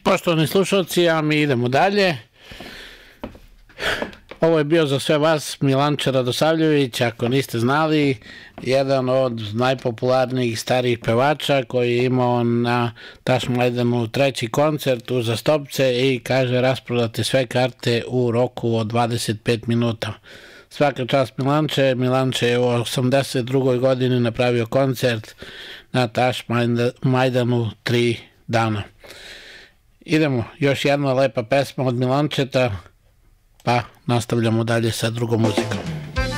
Poštovani slušalci, a mi idemo dalje. Ovo je bio za sve vas Milanče Radosavljević, ako niste znali, jedan od najpopularnijih starijih pevača koji je imao na Tašmajdanu treći koncert uzastopce i kaže rasprodate sve karte u roku od 25 minuta. Svaka čast Milanče. Milanče je u 82. godini napravio koncert na Tašmajdanu 3 dana. Idemo, još jedna lepa pesma od Milančeta, pa nastavljamo dalje sa drugom muzikom.